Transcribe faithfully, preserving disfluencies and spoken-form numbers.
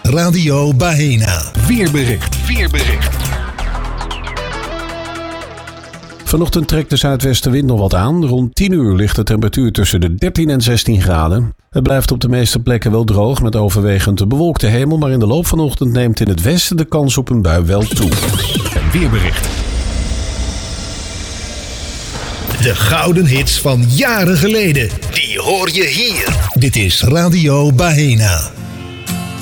Radio Bahena. Weerbericht. Weerbericht. Vanochtend trekt de zuidwestenwind nog wat aan. Rond tien uur ligt de temperatuur tussen de dertien en zestien graden. Het blijft op de meeste plekken wel droog met overwegend bewolkte hemel, maar in de loop van de ochtend neemt in het westen de kans op een bui wel toe. Een weerbericht. De gouden hits van jaren geleden, die hoor je hier. Dit is Radio Bahena.